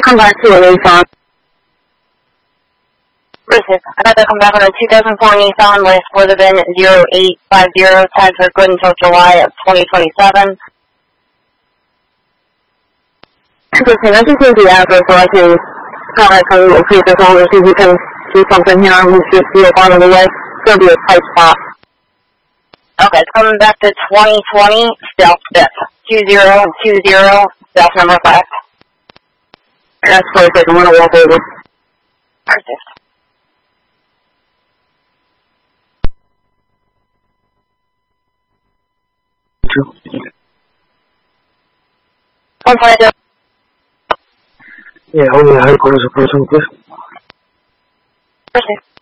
come back to a Nissan. Perfect. I got to come back on a 2004 Nissan with VIN 0850. Tags are good until July of 2027. Okay, I just need the address so I can contact him and see if there's on, see if he can do something here. He's just be up on the way. It's going to be a tight spot. Okay, it's coming back to 2020 Stealth Dip. 2020 Stealth number 5. That's perfect. I'm going to walk over. Perfect. Yeah, only headquarters of person, please. Perfect.